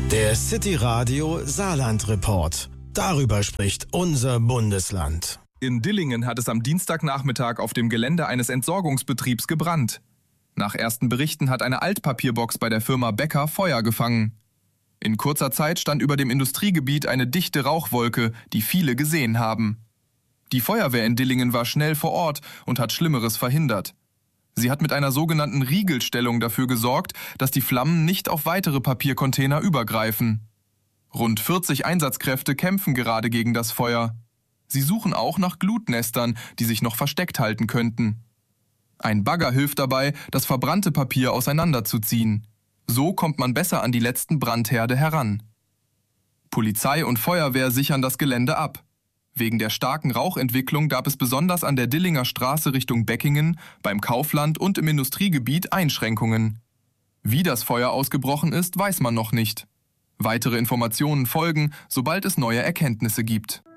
Der City Radio Saarland Report. Darüber spricht unser Bundesland. In Dillingen hat es am Dienstagnachmittag auf dem Gelände eines Entsorgungsbetriebs gebrannt. Nach ersten Berichten hat eine Altpapierbox bei der Firma Becker Feuer gefangen. In kurzer Zeit stand über dem Industriegebiet eine dichte Rauchwolke, die viele gesehen haben. Die Feuerwehr in Dillingen war schnell vor Ort und hat Schlimmeres verhindert. Sie hat mit einer sogenannten Riegelstellung dafür gesorgt, dass die Flammen nicht auf weitere Papiercontainer übergreifen. Rund 40 Einsatzkräfte kämpfen gerade gegen das Feuer. Sie suchen auch nach Glutnestern, die sich noch versteckt halten könnten. Ein Bagger hilft dabei, das verbrannte Papier auseinanderzuziehen. So kommt man besser an die letzten Brandherde heran. Polizei und Feuerwehr sichern das Gelände ab. Wegen der starken Rauchentwicklung gab es besonders an der Dillinger Straße Richtung Beckingen, beim Kaufland und im Industriegebiet Einschränkungen. Wie das Feuer ausgebrochen ist, weiß man noch nicht. Weitere Informationen folgen, sobald es neue Erkenntnisse gibt.